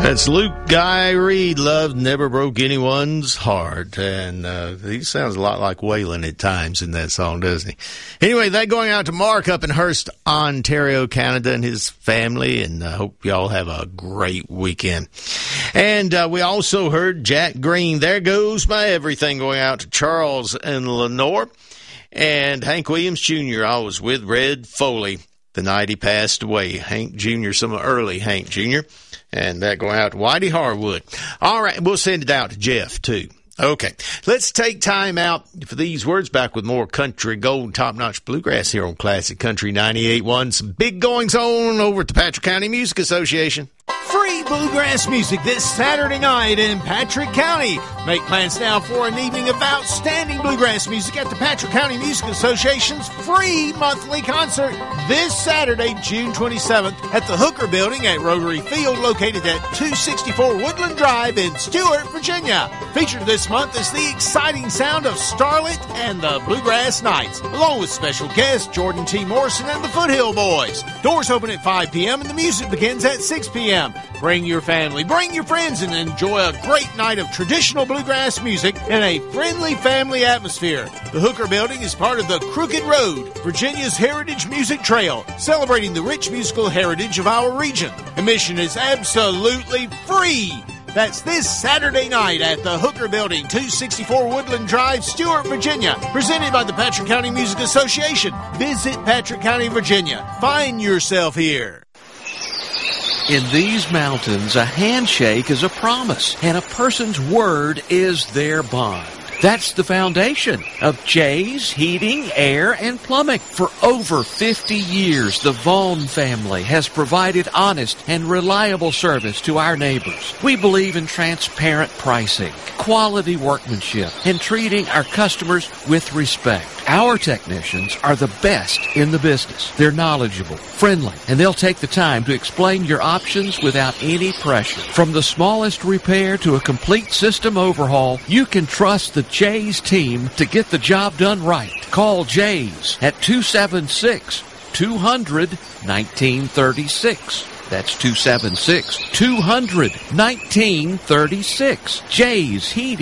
That's Luke Guy Reed. Love never broke anyone's heart. And he sounds a lot like Waylon at times in that song, doesn't he? Anyway, that going out to Mark up in Hearst, Ontario, Canada, and his family. And I hope y'all have a great weekend. And we also heard Jack Green, There Goes My Everything, going out to Charles and Lenore. And Hank Williams Jr., I was with Red Foley the night he passed away. Hank Jr., some early Hank Jr., and that going out to Whitey Harwood. All right, we'll send it out to Jeff, too. Okay, let's take time out for these words. Back with more country gold, top-notch bluegrass here on Classic Country 98.1. Some big goings on over at the Patrick County Music Association. Free bluegrass music this Saturday night in Patrick County. Make plans now for an evening of outstanding bluegrass music at the Patrick County Music Association's free monthly concert this Saturday, June 27th at the Hooker Building at Rotary Field, located at 264 Woodland Drive in Stuart, Virginia. Featured this month is the exciting sound of Starlet and the Bluegrass Knights, along with special guests Jordan T. Morrison and the Foothill Boys. Doors open at 5 p.m. and the music begins at 6 p.m. Bring your family, bring your friends, and enjoy a great night of traditional bluegrass music in a friendly family atmosphere. The Hooker Building is part of the Crooked Road, Virginia's Heritage Music Trail, celebrating the rich musical heritage of our region. Admission is absolutely free. That's this Saturday night at the Hooker Building, 264 Woodland Drive, Stuart, Virginia. Presented by the Patrick County Music Association. Visit Patrick County, Virginia. Find yourself here. In these mountains, a handshake is a promise, and a person's word is their bond. That's the foundation of Jay's Heating, Air, and Plumbing. For over 50 years, the Vaughn family has provided honest and reliable service to our neighbors. We believe in transparent pricing, quality workmanship, and treating our customers with respect. Our technicians are the best in the business. They're knowledgeable, friendly, and they'll take the time to explain your options without any pressure. From the smallest repair to a complete system overhaul, you can trust the Jay's team to get the job done right. Call Jay's at 276-200-1936. That's 276-200-1936. Jay's Heating.